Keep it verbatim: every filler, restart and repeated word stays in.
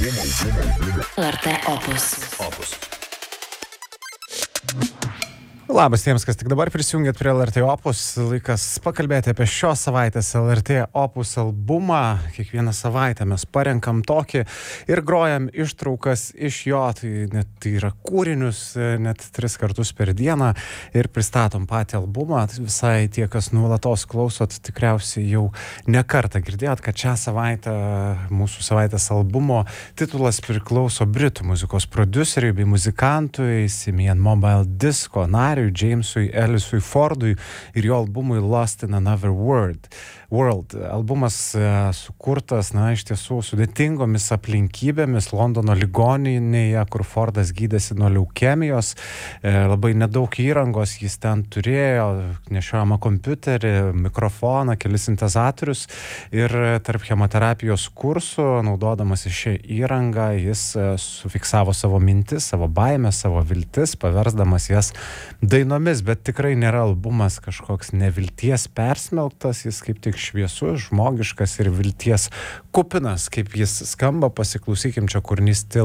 L R T Opus. Opus. Labas tiems, kas tik dabar prisijungėt prie L R T Opus. Laikas pakalbėti apie šios savaitės L R T Opus albumą. Kiekvieną savaitę mes parenkam tokį ir grojam ištraukas iš jo. Tai net tai yra kūrinius net tris kartus per dieną ir pristatom patį albumą. Tai visai tie, kas nuolatos klausot, tikriausiai jau ne kartą girdėjot, kad šią savaitę mūsų savaitės albumo titulas priklauso britų muzikos prodiuseriui bei muzikantui Simian Mobile Disco nariui Jamesui Ellisui Fordui ir jo albumui Lost in Another World. World. Albumas uh, sukurtas, na, iš tiesų sudėtingomis aplinkybėmis Londono ligoninėje, kur Fordas gydėsi nuo leukemijos. E, labai nedaug įrangos jis ten turėjo, nešiojamą kompiuterį, mikrofoną, kelis sintezatorius ir tarp chemoterapijos kursų, naudodamas šią įrangą, jis uh, sufiksavo savo mintis, savo baimę, savo viltis, paversdamas jas dainomis, bet tikrai nėra albumas kažkoks nevilties persmelktas, jis kaip tik šviesus, žmogiškas ir vilties kupinas, kaip jis skamba, pasiklausykim čia kūrinys Still